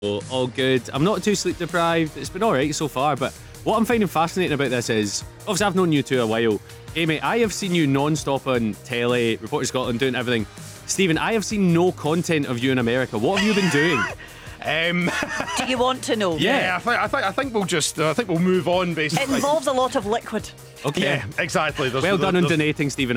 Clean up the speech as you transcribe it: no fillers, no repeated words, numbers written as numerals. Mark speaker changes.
Speaker 1: All good. I'm not too sleep deprived. It's been alright so far, but what I'm finding fascinating about this is, obviously I've known you two a while. Amy, I have seen you non-stop on telly, Reporter Scotland, doing everything. Stephen, I have seen no content of you in America. What have you been doing?
Speaker 2: Do you want to know?
Speaker 3: Yeah, I think we'll just I think we'll move on
Speaker 2: It
Speaker 3: basically.
Speaker 2: involves a lot of liquid.
Speaker 1: Okay.
Speaker 3: Yeah, exactly.
Speaker 1: Well done on donating, Stephen.